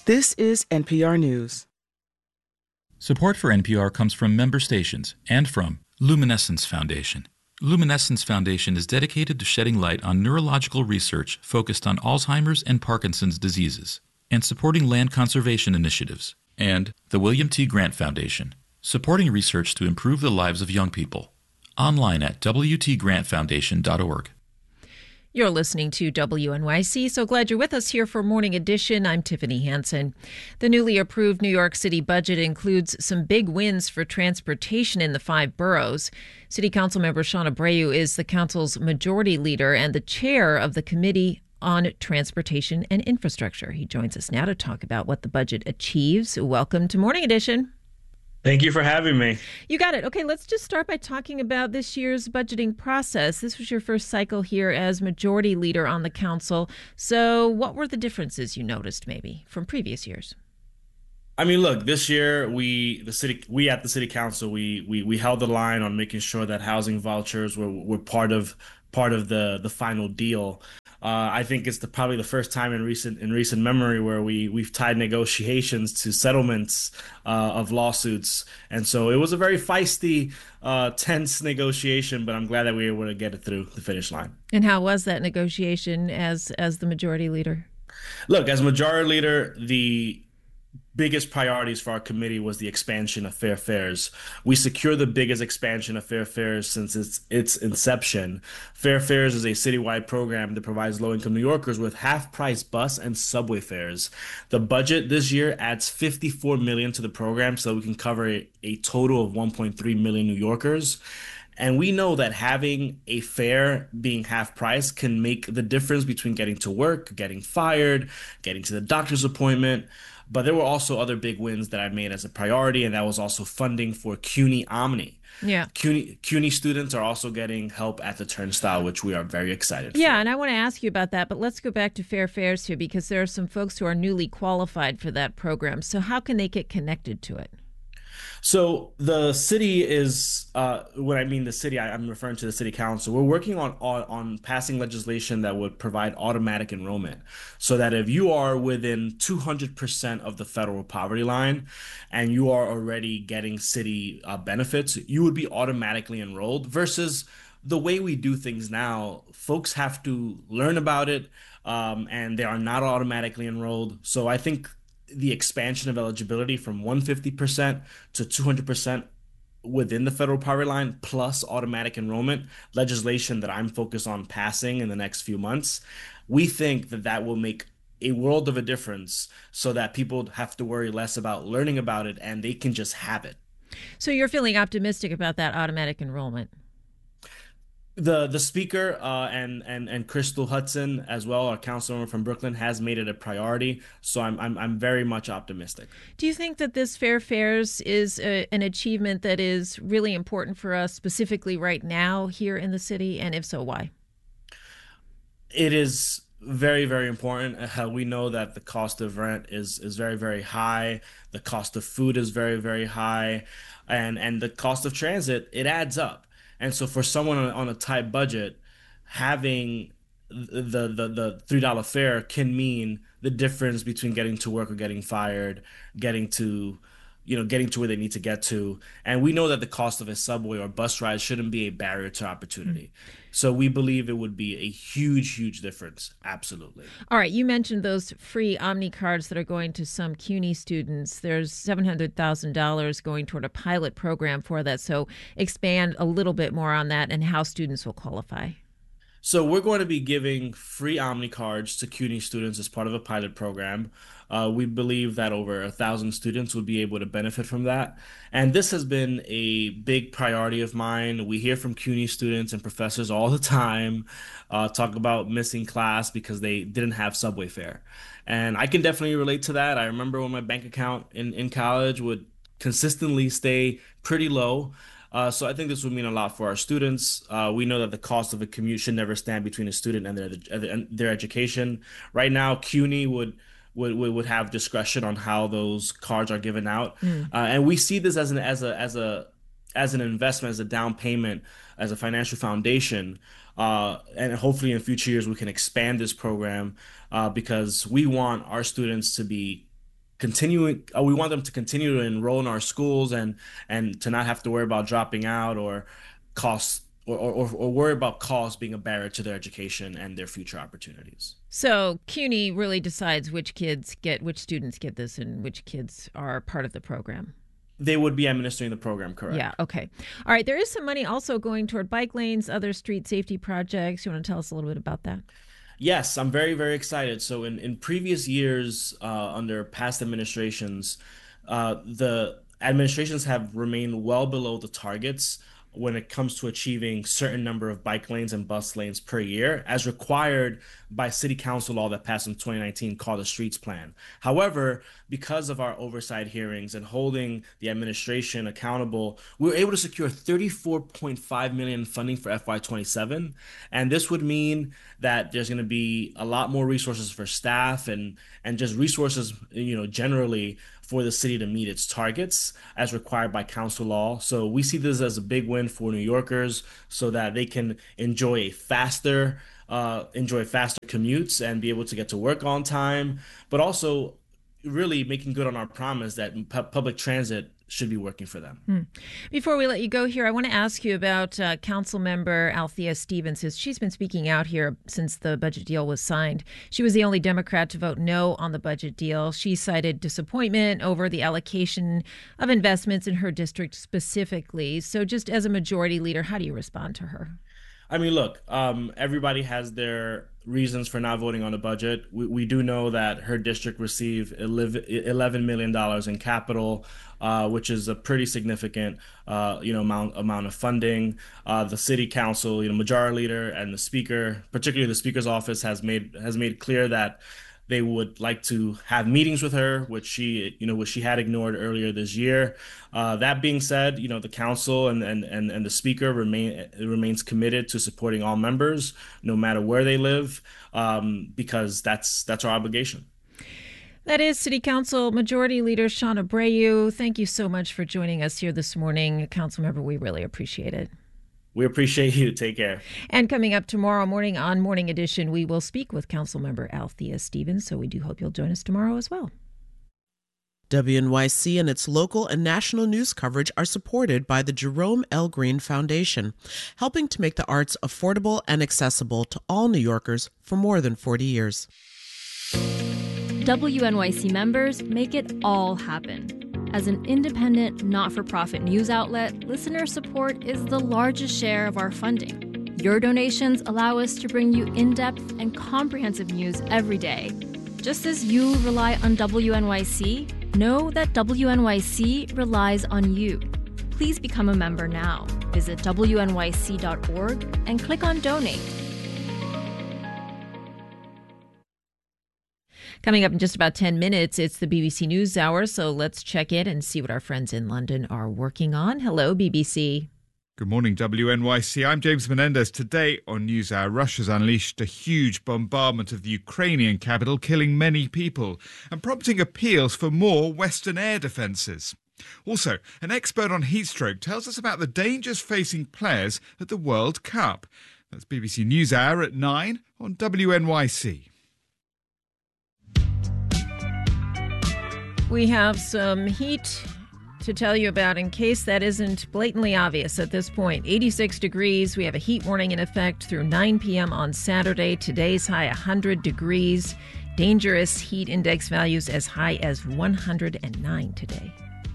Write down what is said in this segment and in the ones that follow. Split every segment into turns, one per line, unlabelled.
This is NPR News.
Support for NPR comes from member stations and from Luminescence Foundation. Luminescence Foundation is dedicated to shedding light on neurological research focused on Alzheimer's and Parkinson's diseases and supporting land conservation initiatives. And the William T. Grant Foundation, supporting research to improve the lives of young people. Online at wtgrantfoundation.org.
You're listening to WNYC. So glad you're with us here for Morning Edition. I'm Tiffany Hansen. The newly approved New York City budget includes some big wins for transportation in the 5 boroughs. City Council member Sean Abreu is the council's majority leader and the chair of the Committee on Transportation and Infrastructure. He joins us now to talk about what the budget achieves. Welcome to Morning Edition.
Thank you for having me.
You got it. Okay, let's just start by talking about this year's budgeting process. This was your first cycle here as majority leader on the council. So what were the differences you noticed maybe from previous years?
I mean, look, this year we at the city council we held the line on making sure that housing vouchers were part of the final deal. I think it's probably the first time in recent memory where we've tied negotiations to settlements of lawsuits, and so it was a very feisty, tense negotiation. But I'm glad that we were able to get it through the finish line.
And how was that negotiation as the majority leader?
Look, as majority leader, the biggest priorities for our committee was the expansion of Fair Fares. We secured the biggest expansion of Fair Fares since its inception. Fair Fares is a citywide program that provides low-income New Yorkers with half-price bus and subway fares. The budget this year adds $54 million to the program so we can cover a total of 1.3 million New Yorkers. And we know that having a fare being half price can make the difference between getting to work, getting fired, getting to the doctor's appointment. But there were also other big wins that I made as a priority, and that was also funding for CUNY Omni.
Yeah.
CUNY students are also getting help at the turnstile, which we are very excited for.
Yeah, and I want to ask you about that, but let's go back to Fair Fares here because there are some folks who are newly qualified for that program. So how can they get connected to it?
So the city is, when I mean the city, I'm referring to the city council. We're working on passing legislation that would provide automatic enrollment so that if you are within 200% of the federal poverty line and you are already getting city benefits, you would be automatically enrolled versus the way we do things now. Folks have to learn about it and they are not automatically enrolled. So I think the expansion of eligibility from 150% to 200% within the federal poverty line plus automatic enrollment legislation that I'm focused on passing in the next few months, we think that will make a world of a difference so that people have to worry less about learning about it and they can just have it.
So you're feeling optimistic about that automatic enrollment?
The speaker and Crystal Hudson as well, our councilwoman from Brooklyn, has made it a priority. So I'm very much optimistic.
Do you think that this Fair Fares is an achievement that is really important for us specifically right now here in the city? And if so, why?
It is very, very important. We know that the cost of rent is very, very high. The cost of food is very, very high. And the cost of transit, it adds up. And so for someone on a tight budget, having the $3 fare can mean the difference between getting to work or getting fired, getting to where they need to get to. And we know that the cost of a subway or bus ride shouldn't be a barrier to opportunity. So we believe it would be a huge, huge difference. Absolutely.
All right. You mentioned those free Omni cards that are going to some CUNY students. There's $700,000 going toward a pilot program for that. So expand a little bit more on that and how students will qualify.
So we're going to be giving free Omni cards to CUNY students as part of a pilot program. We believe that over 1,000 students would be able to benefit from that. And this has been a big priority of mine. We hear from CUNY students and professors all the time talk about missing class because they didn't have subway fare. And I can definitely relate to that. I remember when my bank account in college would consistently stay pretty low. So I think this would mean a lot for our students. We know that the cost of a commute should never stand between a student and their education. Right now, CUNY would have discretion on how those cards are given out, and we see this as an investment, as a down payment, as a financial foundation. And hopefully in future years we can expand this program because we want our students to be we want them to continue to enroll in our schools and to not have to worry about dropping out or costs or worry about costs being a barrier to their education and their future opportunities.
So CUNY really decides which students get this and which kids are part of the program.
They would be administering the program, correct?
Yeah, okay. All right, there is some money also going toward bike lanes, other street safety projects. You want to tell us a little bit about that?
Yes, I'm very, very excited. So in previous years, under past administrations, the administrations have remained well below the targets when it comes to achieving certain number of bike lanes and bus lanes per year, as required by city council law that passed in 2019 called the Streets Plan. However, because of our oversight hearings and holding the administration accountable, we were able to secure $34.5 million funding for FY27. And this would mean that there's going to be a lot more resources for staff and just resources, generally for the city to meet its targets as required by council law. So we see this as a big win for New Yorkers so that they can enjoy faster commutes and be able to get to work on time, but also really making good on our promise that public transit should be working for them.
Before we let you go here, I want to ask you about Council Member Althea Stevens. She's been speaking out here since the budget deal was signed. She was the only Democrat to vote no on the budget deal. She cited disappointment over the allocation of investments in her district specifically. So just as a majority leader, how do you respond to her?
I mean, look, everybody has their reasons for not voting on the budget. We do know that her district received $11 million in capital, which is a pretty significant, amount of funding. The city council, majority leader and the speaker, particularly the speaker's office, has made clear that they would like to have meetings with her, which she had ignored earlier this year. That being said, the council and the speaker remains committed to supporting all members, no matter where they live, because that's our obligation.
That is City Council Majority Leader Sean Abreu. Thank you so much for joining us here this morning, Council Member. We really appreciate it.
We appreciate you. Take care.
And coming up tomorrow morning on Morning Edition, we will speak with Councilmember Althea Stevens. So we do hope you'll join us tomorrow as well.
WNYC and its local and national news coverage are supported by the Jerome L. Green Foundation, helping to make the arts affordable and accessible to all New Yorkers for more than 40 years.
WNYC members make it all happen. As an independent, not-for-profit news outlet, listener support is the largest share of our funding. Your donations allow us to bring you in-depth and comprehensive news every day. Just as you rely on WNYC, know that WNYC relies on you. Please become a member now. Visit WNYC.org and click on Donate.
Coming up in just about 10 minutes, it's the BBC NewsHour, so let's check in and see what our friends in London are working on. Hello, BBC.
Good morning, WNYC. I'm James Menendez. Today on NewsHour, Russia's unleashed a huge bombardment of the Ukrainian capital, killing many people and prompting appeals for more Western air defences. Also, an expert on heatstroke tells us about the dangers facing players at the World Cup. That's BBC NewsHour at 9 on WNYC.
We have some heat to tell you about in case that isn't blatantly obvious at this point. 86 degrees. We have a heat warning in effect through 9 p.m. on Saturday. Today's high 100 degrees. Dangerous heat index values as high as 109 today.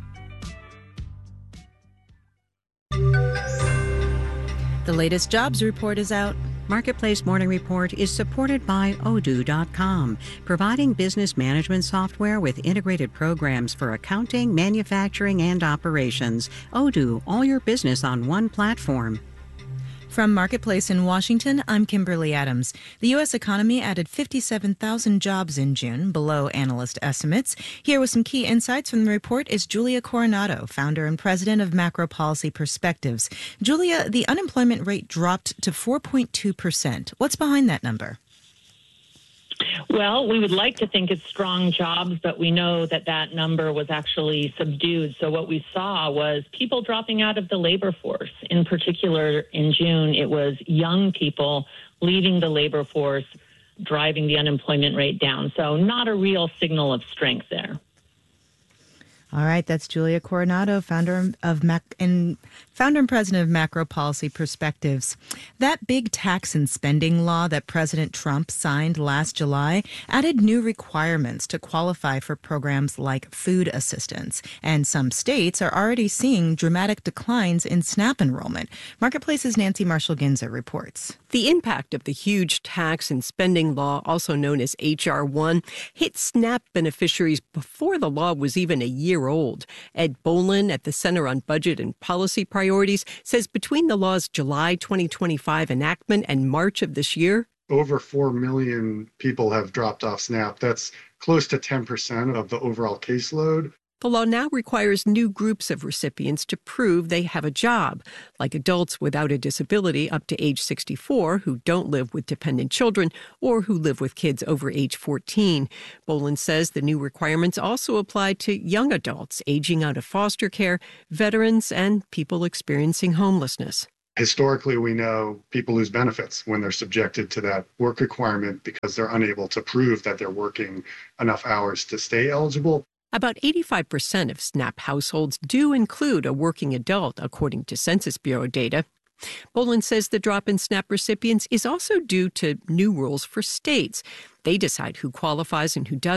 The latest jobs report is out. Marketplace Morning Report is supported by Odoo.com, providing business management software with integrated programs for accounting, manufacturing, and operations. Odoo, all your business on one platform.
From Marketplace in Washington, I'm Kimberly Adams. The U.S. economy added 57,000 jobs in June, below analyst estimates. Here with some key insights from the report is Julia Coronado, founder and president of Macro Policy Perspectives. Julia, the unemployment rate dropped to 4.2%. What's behind that number?
Well, we would like to think it's strong jobs, but we know that that number was actually subdued. So what we saw was people dropping out of the labor force. In particular, in June, it was young people leaving the labor force, driving the unemployment rate down. So not a real signal of strength there.
All right, that's Julia Coronado, founder and president of Macro Policy Perspectives. That big tax and spending law that President Trump signed last July added new requirements to qualify for programs like food assistance. And some states are already seeing dramatic declines in SNAP enrollment. Marketplace's Nancy Marshall-Ginza reports.
The impact of the huge tax and spending law, also known as H.R. 1, hit SNAP beneficiaries before the law was even a year old. Ed Bolin at the Center on Budget and Policy Priorities says between the law's July 2025 enactment and March of this year,
over 4 million people have dropped off SNAP. That's close to 10% of the overall caseload.
the law now requires new groups of recipients to prove they have a job, like adults without a disability up to age 64 who don't live with dependent children or who live with kids over age 14. Bolin says the new requirements also apply to young adults aging out of foster care, veterans, and people experiencing homelessness.
Historically, we know people lose benefits when they're subjected to that work requirement because they're unable to prove that they're working enough hours to stay eligible.
About 85% of SNAP households do include a working adult, according to Census Bureau data. Bolin says the drop in SNAP recipients is also due to new rules for states. They decide who qualifies and who doesn't.